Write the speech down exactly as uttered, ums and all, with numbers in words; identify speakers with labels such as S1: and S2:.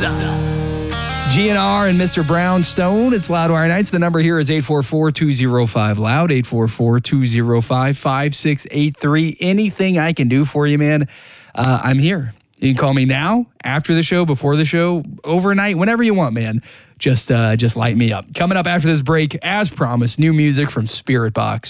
S1: G N R and Mister Brownstone. It's Loudwire Nights. The number here is eight four four, two oh five, loud, eight four four, two oh five, five six eight three. Anything I can do for you, man, uh, I'm here. You can call me now, after the show, before the show, overnight, whenever you want, man. Just, uh, just light me up. Coming up after this break, as promised, new music from Spiritbox.